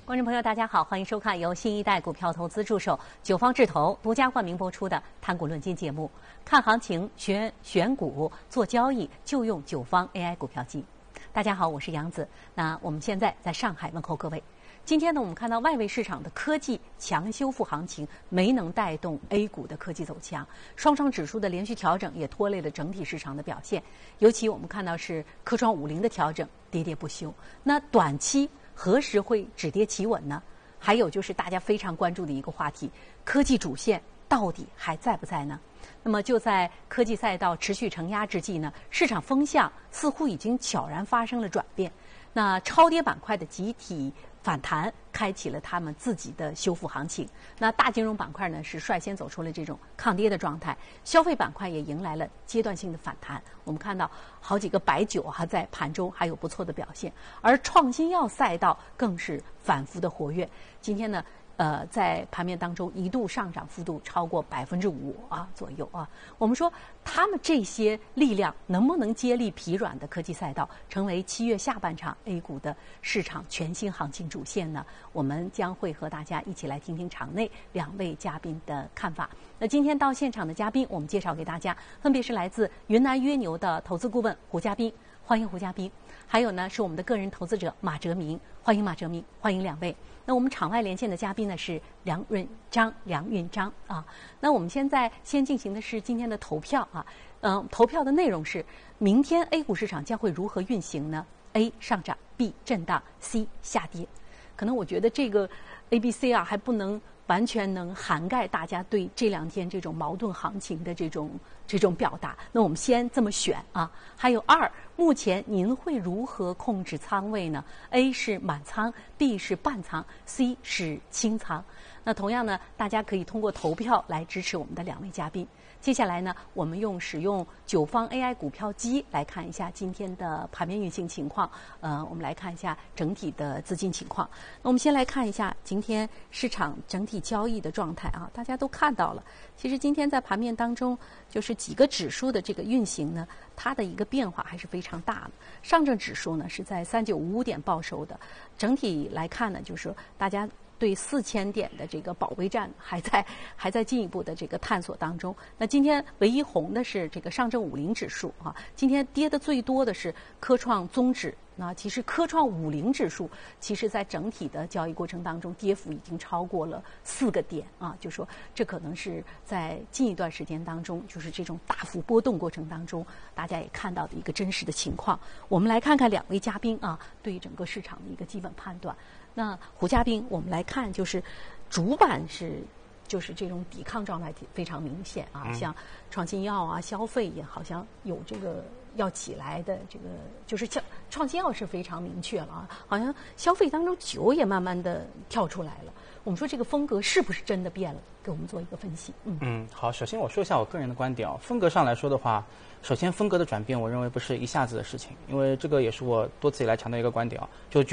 观众朋友，大家好，欢迎收看由新一代股票投资助手九方智投独家冠名播出的《谈股论金》节目。看行情、选股、做交易，就用九方 AI 股票机。大家好，我是杨子。那我们现在在上海问候各位。今天呢，我们看到外围市场的科技强修复行情没能带动 A 股的科技走强，双创指数的连续调整也拖累了整体市场的表现。尤其我们看到是科创50的调整喋喋不休。那短期何时会止跌企稳呢？还有就是大家非常关注的一个话题，科技主线到底还在不在呢？那么就在科技赛道持续承压之际呢，市场风向似乎已经悄然发生了转变。那超跌板块的集体反弹开启了他们自己的修复行情。那大金融板块呢是率先走出了这种抗跌的状态，消费板块也迎来了阶段性的反弹。我们看到好几个白酒在盘中还有不错的表现，而创新药赛道更是反复的活跃。今天呢在盘面当中一度上涨幅度超过5%左右啊。我们说他们这些力量能不能接力疲软的科技赛道，成为7月下半场 A 股的市场全新行情主线呢？我们将会和大家一起来听听场内两位嘉宾的看法。那今天到现场的嘉宾，我们介绍给大家，分别是来自云南约牛的投资顾问胡嘉宾，欢迎胡嘉宾；还有呢是我们的个人投资者马哲明，欢迎马哲明，欢迎两位。那我们场外连线的嘉宾呢是梁运章啊。那我们现在先进行的是今天的投票啊。投票的内容是：明天 A 股市场将会如何运行呢 ？A 上涨 ，B 震荡 ，C 下跌。可能我觉得这个 A、B、C 还不能完全能涵盖大家对这两天这种矛盾行情的这种表达。那我们先这么选啊。还有2，目前您会如何控制仓位呢 ？A 是满仓 ，B 是半仓 ，C 是清仓。那同样呢，大家可以通过投票来支持我们的两位嘉宾。接下来呢，我们使用九方 AI 股票机来看一下今天的盘面运行情况。我们来看一下整体的资金情况。那我们先来看一下今天市场整体交易的状态啊，大家都看到了。其实今天在盘面当中，就是几个指数的这个运行呢，它的一个变化还是非常大的。上证指数呢是在3955点报收的，整体来看呢，就是说大家对4000点的这个保卫战还在进一步的这个探索当中。那今天唯一红的是这个上证50指数啊，今天跌的最多的是科创综指。那其实科创50指数，其实在整体的交易过程当中，跌幅已经超过了4个点啊，就说这可能是在近一段时间当中，就是这种大幅波动过程当中，大家也看到的一个真实的情况。我们来看看两位嘉宾啊，对整个市场的一个基本判断。那胡嘉宾，我们来看就是主板就是这种抵抗状态非常明显啊，像创新药啊、消费也好像有这个要起来的这个，就是创新药是非常明确了啊，好像消费当中酒也慢慢的跳出来了。我们说这个风格是不是真的变了？给我们做一个分析。 好，首先我说一下我个人的观点啊，风格上来说的话，首先风格的转变，我认为不是一下子的事情，因为这个也是我多次以来强调一个观点啊，就